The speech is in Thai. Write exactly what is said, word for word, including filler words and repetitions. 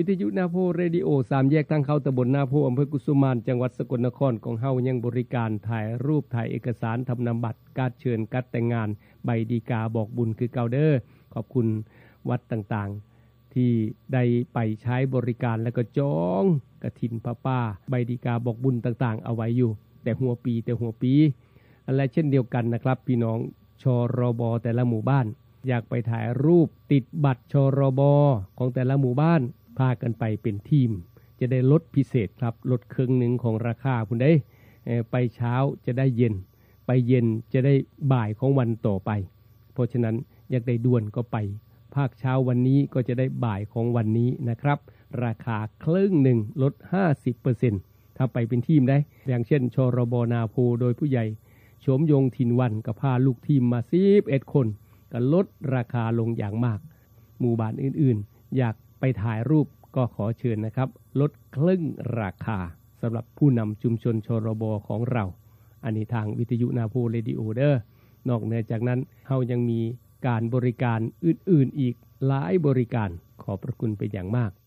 วิทยุนาโพเรดิโอสามแยกทางเข้าตำบลนาโพอำเภอกุสุมานจังหวัดสกลนครของเฮายังบริการถ่ายรูปถ่ายเอกสารทำนำบัตรการเชิญการแต่งงานใบดีกาบอกบุญคือเก่าเด้อขอบคุณวัดต่างๆที่ได้ไปใช้บริการและก็จองกฐินพระป่าใบดีกาบอกบุญต่างๆเอาไว้อยู่แต่หัวปีแต่หัวปีและเช่นเดียวกันนะครับพี่น้องชรบแต่ละหมู่บ้านอยากไปถ่ายรูปติดบัตรชรบของแต่ละหมู่บ้านพากันไปเป็นทีมจะได้ลดพิเศษครับลดครึ่งหนึ่งของราคาพุ่นได้ไปเช้าจะได้เย็นไปเย็นจะได้บ่ายของวันต่อไปเพราะฉะนั้นอยากได้ด่วนก็ไปภาคเช้าวันนี้ก็จะได้บ่ายของวันนี้นะครับราคาครึ่งหนึ่งลด ห้าสิบเปอร์เซ็นต์ ถ้าไปเป็นทีมได้อย่างเช่นชรบนาโพโดยผู้ใหญ่โฉมยงถิ่นวันก็พาลูกทีมมาสิบเอ็ดคนก็ลดราคาลงอย่างมากหมู่บ้านอื่นๆอยากไปถ่ายรูปก็ขอเชิญนะครับลดครึ่งราคาสำหรับผู้นำชุมชนชรบของเราอันนี้ทางวิทยุนาโพเรดิโอเดอร์นอกเหนือจากนั้นเฮายังมีการบริการอื่นๆอีกหลายบริการขอบพระคุณเป็นอย่างมาก